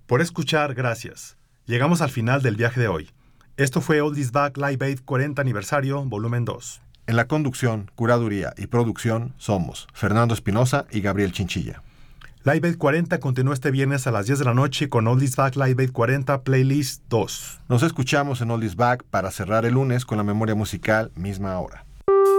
Por escuchar, gracias. Llegamos al final del viaje de hoy. Esto fue Oldies Back Live Aid 40 aniversario, volumen 2. En la conducción, curaduría y producción somos Fernando Espinosa y Gabriel Chinchilla. Live Aid 40 continúa este viernes a las 10 de la noche con Oldies Back Live Aid 40 Playlist 2. Nos escuchamos en Oldies Back para cerrar el lunes con la memoria musical misma hora.